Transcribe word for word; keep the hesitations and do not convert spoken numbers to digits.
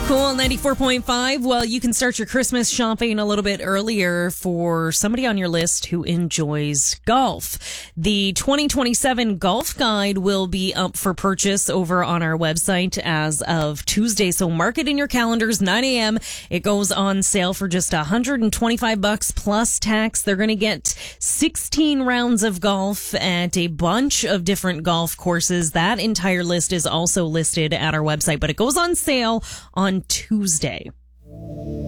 Cool, ninety-four point five. Well, you can start your Christmas shopping a little bit earlier for somebody on your list who enjoys golf. The twenty twenty-seven Golf Guide will be up for purchase over on our website as of Tuesday. So mark it in your calendars, nine a.m. It goes on sale for just one hundred twenty-five bucks plus tax. They're going to get sixteen rounds of golf at a bunch of different golf courses. That entire list is also listed at our website, but it goes on sale on Tuesday.